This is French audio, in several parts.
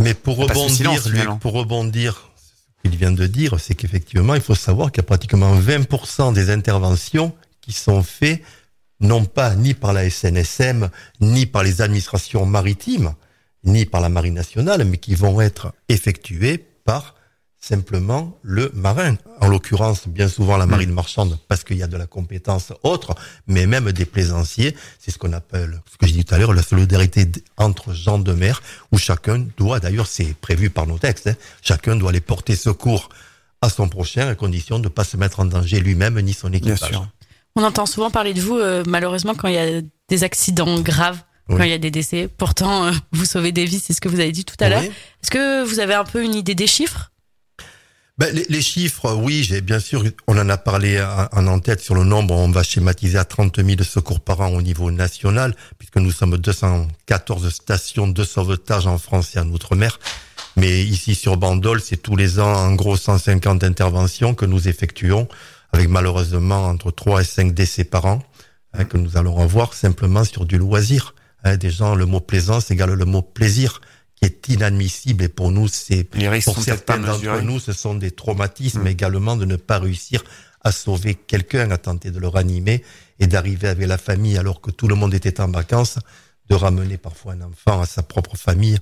mais pour rebondir, ce qu'il vient de dire, c'est qu'effectivement, il faut savoir qu'il y a pratiquement 20% des interventions qui sont faites, non pas ni par la SNSM, ni par les administrations maritimes, ni par la Marine nationale, mais qui vont être effectuées par simplement le marin. En l'occurrence, bien souvent la marine marchande, parce qu'il y a de la compétence autre, mais même des plaisanciers. C'est ce qu'on appelle, ce que j'ai dit tout à l'heure, la solidarité entre gens de mer, où chacun doit, d'ailleurs c'est prévu par nos textes, chacun doit aller porter secours à son prochain, à condition de ne pas se mettre en danger lui-même ni son équipage. Bien sûr. On entend souvent parler de vous, malheureusement, quand il y a des accidents graves, quand il y a des décès. Pourtant, vous sauvez des vies, c'est ce que vous avez dit tout à l'heure. Est-ce que vous avez un peu une idée des chiffres ? Les chiffres, oui, bien sûr, on en a parlé en tête sur le nombre. On va schématiser à 30 000 secours par an au niveau national, puisque nous sommes 214 stations de sauvetage en France et en Outre-mer. Mais ici sur Bandol, c'est tous les ans en gros 150 interventions que nous effectuons, avec malheureusement entre 3 et 5 décès par an, que nous allons avoir simplement sur du loisir. Des gens, le mot plaisance égale le mot plaisir, qui est inadmissible, et pour nous, pour certains d'entre nous, ce sont des traumatismes également de ne pas réussir à sauver quelqu'un, à tenter de le ranimer et d'arriver avec la famille alors que tout le monde était en vacances, de ramener parfois un enfant à sa propre famille.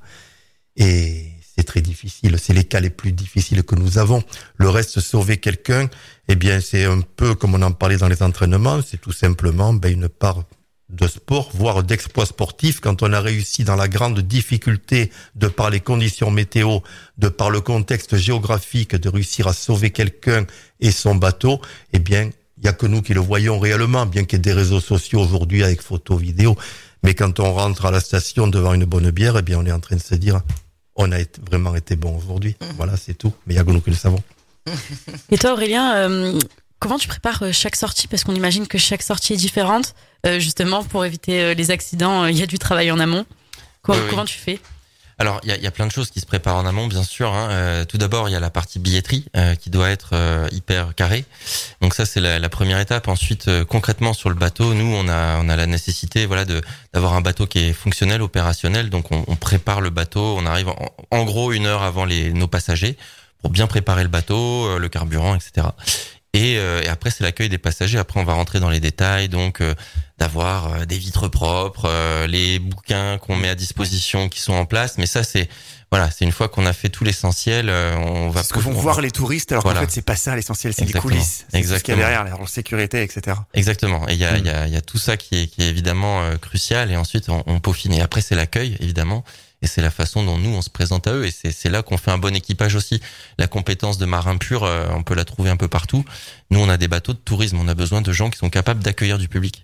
Et c'est très difficile. C'est les cas les plus difficiles que nous avons. Le reste, sauver quelqu'un, eh bien, c'est un peu comme on en parlait dans les entraînements, c'est tout simplement, une part de sport, voire d'exploit sportif, quand on a réussi dans la grande difficulté, de par les conditions météo, de par le contexte géographique, de réussir à sauver quelqu'un et son bateau, eh bien, il y a que nous qui le voyons réellement, bien qu'il y ait des réseaux sociaux aujourd'hui avec photos, vidéos. Mais quand on rentre à la station devant une bonne bière, eh bien, on est en train de se dire, on a vraiment été bon aujourd'hui. Voilà, c'est tout. Mais il y a que nous qui le savons. Et toi, Aurélien, comment tu prépares chaque sortie ? Parce qu'on imagine que chaque sortie est différente. Justement, pour éviter les accidents, il y a du travail en amont. Comment tu fais ? Alors, il y a plein de choses qui se préparent en amont, bien sûr. Tout d'abord, il y a la partie billetterie qui doit être hyper carrée. Donc ça, c'est la première étape. Ensuite, concrètement sur le bateau, nous, on a la nécessité, d'avoir un bateau qui est fonctionnel, opérationnel. Donc, on prépare le bateau. On arrive en gros 1 heure avant nos passagers pour bien préparer le bateau, le carburant, etc. Et après, c'est l'accueil des passagers. Après, on va rentrer dans les détails, donc d'avoir des vitres propres, les bouquins qu'on met à disposition qui sont en place. Mais ça, c'est une fois qu'on a fait tout l'essentiel, on va. Ce que vont voir les touristes, alors qu'en fait, c'est pas ça l'essentiel, c'est les coulisses, c'est ce qu'il y a derrière, la sécurité, etc. Exactement. Et il y a tout ça qui est évidemment crucial. Et ensuite, on peaufine. Et après, c'est l'accueil, évidemment. Et c'est la façon dont nous on se présente à eux, et c'est là qu'on fait un bon équipage aussi. La compétence de marin pur, on peut la trouver un peu partout. Nous, on a des bateaux de tourisme, on a besoin de gens qui sont capables d'accueillir du public.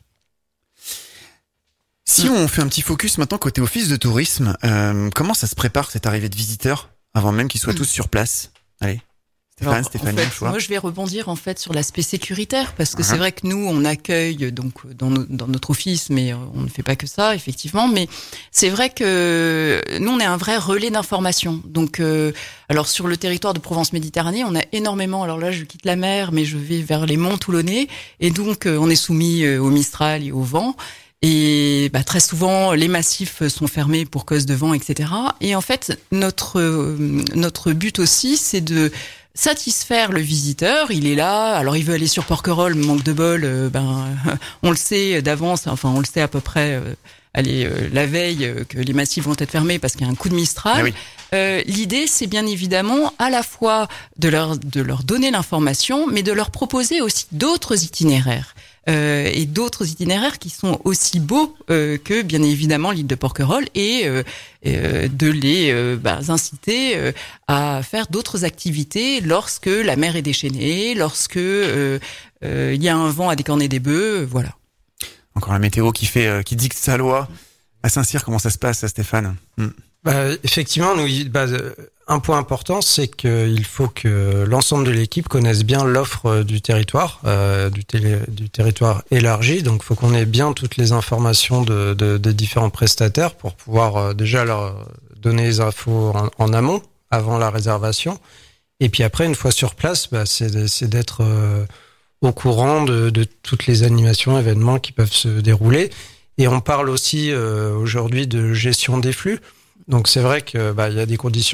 Si on fait un petit focus maintenant côté office de tourisme, comment ça se prépare cette arrivée de visiteurs avant même qu'ils soient tous sur place ? Allez. Stéphanie, moi je vais rebondir en fait sur l'aspect sécuritaire, parce que c'est vrai que nous on accueille donc dans notre office, mais on ne fait pas que ça effectivement, mais c'est vrai que nous on est un vrai relais d'information. Donc alors sur le territoire de Provence-Méditerranée, on a énormément, alors là je quitte la mer mais je vais vers les monts toulonnais, et donc on est soumis au Mistral et au vent. Et très souvent, les massifs sont fermés pour cause de vent, etc. Et en fait, notre but aussi, c'est de satisfaire le visiteur. Il est là, alors il veut aller sur Porquerolles, manque de bol, on le sait d'avance, enfin on le sait à peu près, la veille que les massifs vont être fermés parce qu'il y a un coup de Mistral. L'idée, c'est bien évidemment à la fois de leur donner l'information, mais de leur proposer aussi d'autres itinéraires. Et d'autres itinéraires qui sont aussi beaux que bien évidemment l'île de Porquerolles, et de les inciter à faire d'autres activités lorsque la mer est déchaînée, lorsque il y a un vent à décorner des bœufs, voilà. Encore la météo qui dicte sa loi. À Saint-Cyr, comment ça se passe, Stéphane ? Effectivement, un point important, c'est qu'il faut que l'ensemble de l'équipe connaisse bien l'offre du territoire, du territoire élargi. Donc, il faut qu'on ait bien toutes les informations des différents prestataires pour pouvoir déjà leur donner les infos en amont, avant la réservation. Et puis après, une fois sur place, c'est d'être au courant de toutes les animations, événements qui peuvent se dérouler. Et on parle aussi aujourd'hui de gestion des flux. Donc c'est vrai que il y a des conditions